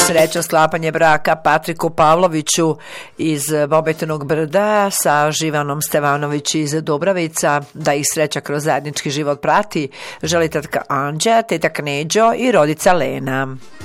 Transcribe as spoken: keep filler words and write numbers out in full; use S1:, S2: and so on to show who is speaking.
S1: Srećno sklapanje braka Patriku Pavloviću iz Bobetinog Brda sa Živanom Stevanović iz Dubravica, da ih sreća kroz zajednički život prati. Želi tatka Anđa, tetak Neđo i rodica Lena.